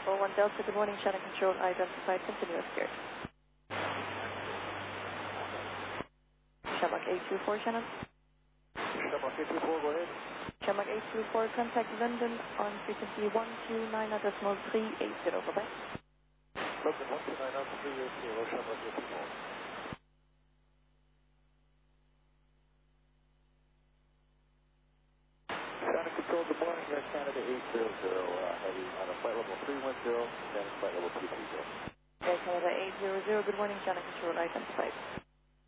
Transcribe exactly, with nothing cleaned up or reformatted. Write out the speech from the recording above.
four one Delta, good morning, Shannon Control, identified, continuous gear. Shamrock eight two four, Shannon. Shamrock eight two four, go ahead. Shamrock eight two four, contact London on frequency one two nine decimal three eight zero, bye-bye. London one two nine three eight zero, Shamrock eight two four. Shannon Control, good morning, Air Canada eight zero zero, uh, heavy on a flight level three one zero, Shannon flight level two three zero. Air Canada eight zero zero, good morning, Shannon Control, identified.